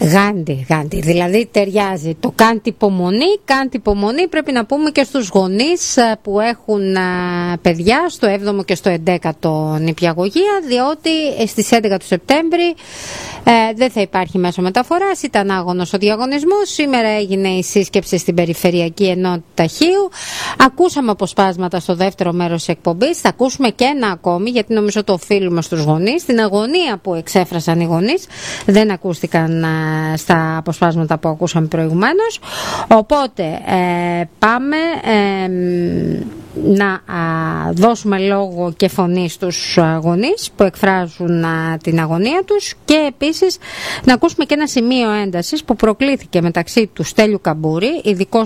Γάντι, δηλαδή ταιριάζει. Το κάντε υπομονή πρέπει να πούμε και στους γονείς που έχουν παιδιά στο 7ο και στο 11ο νηπιαγωγεία, διότι στις 11 του Σεπτέμβρη δεν θα υπάρχει μέσο μεταφοράς, ήταν άγωνος ο διαγωνισμός. Σήμερα έγινε η σύσκεψη στην Περιφερειακή Ενότητα Χίου. Ακούσαμε αποσπάσματα στο δεύτερο μέρος της εκπομπής, θα ακούσουμε και ένα ακόμη, γιατί νομίζω το οφείλουμε στους γονείς. Την αγωνία που εξέφρασαν οι γονείς δεν ακούστηκαν στα αποσπάσματα που ακούσαμε προηγουμένως. Οπότε πάμε να δώσουμε λόγο και φωνή στους γονείς που εκφράζουν την αγωνία τους, και επίσης να ακούσουμε και ένα σημείο έντασης που προκλήθηκε μεταξύ του Στέλιου Καμπούρη, ειδικός